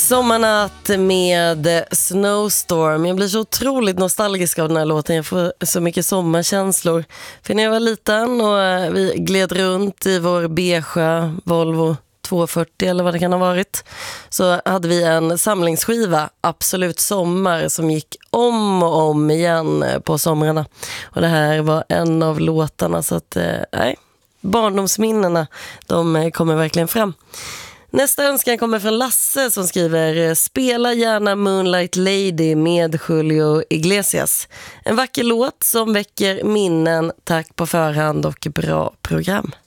Sommarnatt med Snowstorm. Jag blir så otroligt nostalgisk av den här låten. Jag får så mycket sommarkänslor. För när jag var liten och vi gled runt i vår beige Volvo 240 eller vad det kan ha varit, så hade vi en samlingsskiva, Absolut Sommar, som gick om och om igen på somrarna. Och det här var en av låtarna, så att barndomsminnena, de kommer verkligen fram. Nästa önskan kommer från Lasse som skriver: spela gärna Moonlight Lady med Julio Iglesias. En vacker låt som väcker minnen. Tack på förhand och bra program.